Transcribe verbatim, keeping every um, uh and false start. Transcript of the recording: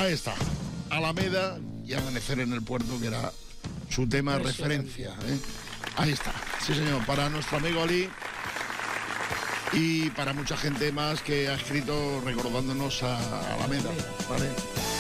Ahí está. Alameda y Amanecer en el Puerto, que era su tema de referencia, ¿eh? Ahí está. Sí, señor. Para nuestro amigo Ali y para mucha gente más que ha escrito recordándonos a Alameda, ¿vale?